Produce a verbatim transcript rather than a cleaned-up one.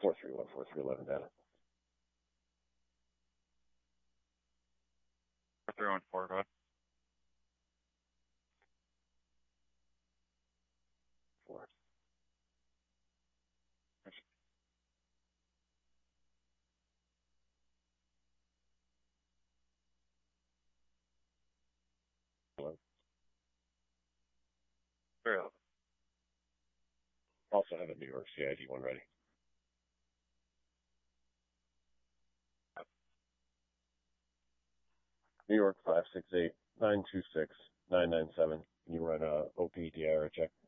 four three one, four three eleven data. four three one four, go ahead. Four. Hello. Very well. Also have a New York C I D one ready. New York five six eight nine two six nine nine seven. Can you run a O P D I R check?